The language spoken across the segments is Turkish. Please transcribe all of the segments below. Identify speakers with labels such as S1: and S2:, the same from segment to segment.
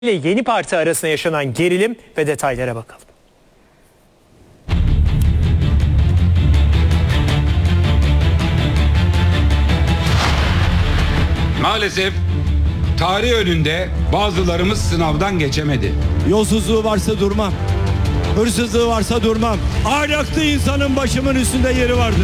S1: ile yeni parti arasında yaşanan gerilim ve detaylara bakalım.
S2: Maalesef tarih önünde bazılarımız sınavdan geçemedi.
S3: Yolsuzluğu varsa durmam. Hırsızlığı varsa durmam. Ahlaklı insanın başımın üstünde yeri vardır.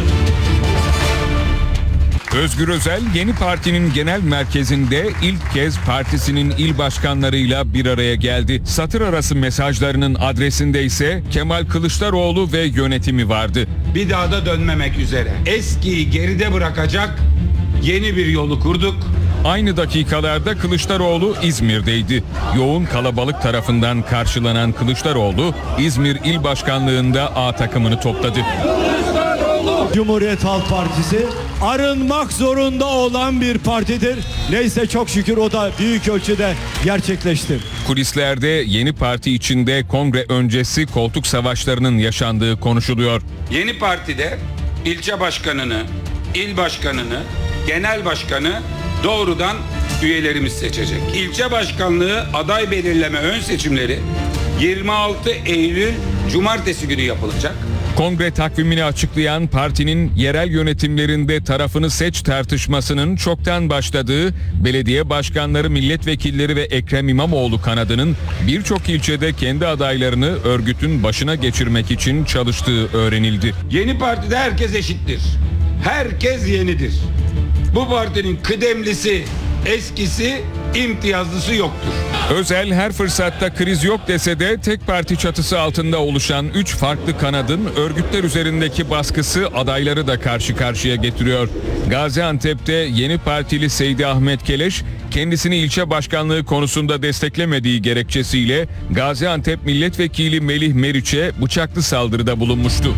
S4: Özgür Özel yeni partinin genel merkezinde ilk kez partisinin il başkanlarıyla bir araya geldi. Satır arası mesajlarının adresinde ise Kemal Kılıçdaroğlu ve yönetimi vardı.
S2: Bir daha da dönmemek üzere. Eskiyi geride bırakacak yeni bir yolu kurduk.
S4: Aynı dakikalarda Kılıçdaroğlu İzmir'deydi. Yoğun kalabalık tarafından karşılanan Kılıçdaroğlu İzmir İl Başkanlığı'nda A takımını topladı.
S3: Cumhuriyet Halk Partisi arınmak zorunda olan bir partidir. Neyse çok şükür o da büyük ölçüde gerçekleşti.
S4: Kulislerde yeni parti içinde kongre öncesi koltuk savaşlarının yaşandığı konuşuluyor.
S2: Yeni partide ilçe başkanını, il başkanını, genel başkanı doğrudan üyelerimiz seçecek. İlçe başkanlığı aday belirleme ön seçimleri 26 Eylül Cumartesi günü yapılacak.
S4: Kongre takvimini açıklayan partinin yerel yönetimlerinde tarafını seç tartışmasının çoktan başladığı, belediye başkanları, milletvekilleri ve Ekrem İmamoğlu kanadının birçok ilçede kendi adaylarını örgütün başına geçirmek için çalıştığı öğrenildi.
S2: Yeni partide herkes eşittir. Herkes yenidir. Bu partinin kıdemlisi, eskisi, imtiyazlısı yoktur.
S4: Özel her fırsatta kriz yok dese de tek parti çatısı altında oluşan 3 farklı kanadın örgütler üzerindeki baskısı adayları da karşı karşıya getiriyor. Gaziantep'te yeni partili Seydi Ahmet Keleş kendisini ilçe başkanlığı konusunda desteklemediği gerekçesiyle Gaziantep Milletvekili Melih Meriç'e bıçaklı saldırıda bulunmuştu.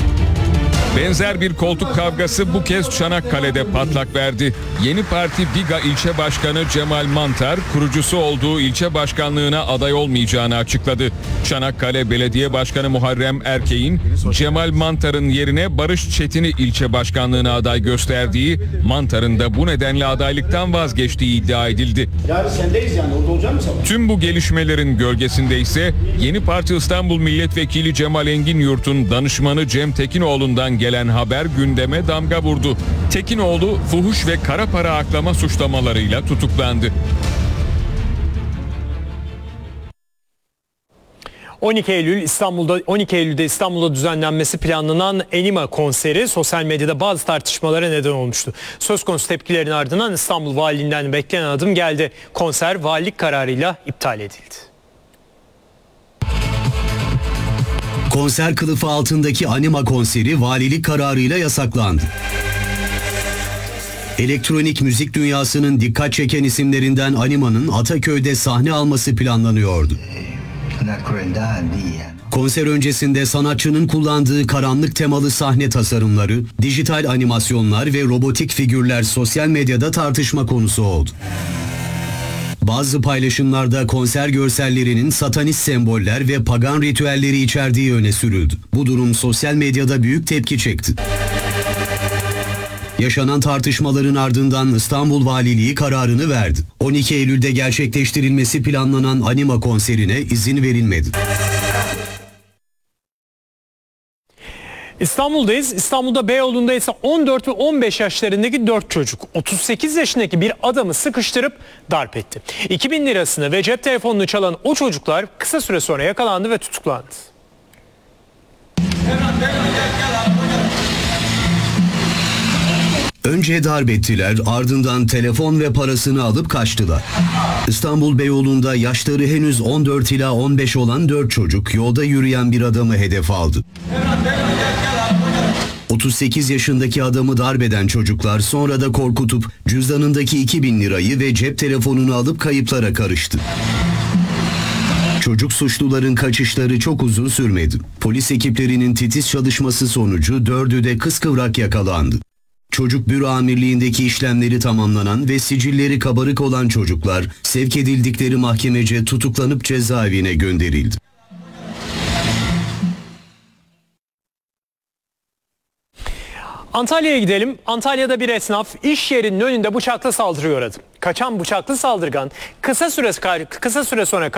S4: Benzer bir koltuk kavgası bu kez Çanakkale'de patlak verdi. Yeni Parti Biga ilçe başkanı Cemal Mantar, kurucusu olduğu ilçe başkanlığına aday olmayacağını açıkladı. Çanakkale Belediye Başkanı Muharrem Erkek'in Cemal Mantar'ın yerine Barış Çetin'i ilçe başkanlığına aday gösterdiği, Mantar'ın da bu nedenle adaylıktan vazgeçtiği iddia edildi.
S5: Yarın sendeyiz yani, orada olacak mısın?
S4: Tüm bu gelişmelerin gölgesinde ise Yeni Parti İstanbul Milletvekili Cemal Enginyurt'un danışmanı Cem Tekinoğlu'ndan gelen haber gündeme damga vurdu. Tekinoğlu fuhuş ve kara para aklama suçlamalarıyla tutuklandı.
S1: 12 Eylül'de İstanbul'da düzenlenmesi planlanan Enima konseri sosyal medyada bazı tartışmalara neden olmuştu. Söz konusu tepkilerin ardından İstanbul Valiliğinden beklenen adım geldi. Konser valilik kararıyla iptal edildi.
S6: Konser kılıfı altındaki Anima konseri valilik kararıyla yasaklandı. Elektronik müzik dünyasının dikkat çeken isimlerinden Anima'nın Ataköy'de sahne alması planlanıyordu. Konser öncesinde sanatçının kullandığı karanlık temalı sahne tasarımları, dijital animasyonlar ve robotik figürler sosyal medyada tartışma konusu oldu. Bazı paylaşımlarda konser görsellerinin satanist semboller ve pagan ritüelleri içerdiği öne sürüldü. Bu durum sosyal medyada büyük tepki çekti. Yaşanan tartışmaların ardından İstanbul Valiliği kararını verdi. 12 Eylül'de gerçekleştirilmesi planlanan Anima konserine izin verilmedi.
S1: İstanbul'dayız. İstanbul'da Beyoğlu'nda ise 14 ve 15 yaşlarındaki 4 çocuk 38 yaşındaki bir adamı sıkıştırıp darp etti. 2000 lirasını ve cep telefonunu çalan o çocuklar kısa süre sonra yakalandı ve tutuklandı.
S6: Önce darp ettiler, ardından telefon ve parasını alıp kaçtılar. İstanbul Beyoğlu'nda yaşları henüz 14 ila 15 olan 4 çocuk yolda yürüyen bir adamı hedef aldı. 38 yaşındaki adamı darp eden çocuklar sonra da korkutup cüzdanındaki 2000 lirayı ve cep telefonunu alıp kayıplara karıştı. Çocuk suçluların kaçışları çok uzun sürmedi. Polis ekiplerinin titiz çalışması sonucu 4'ü de kıskıvrak yakalandı. Çocuk büro amirliğindeki işlemleri tamamlanan ve sicilleri kabarık olan çocuklar sevk edildikleri mahkemece tutuklanıp cezaevine gönderildi.
S1: Antalya'ya gidelim. Antalya'da bir esnaf iş yerinin önünde bıçaklı saldırıya uğradı. Kaçan bıçaklı saldırgan kısa süre sonra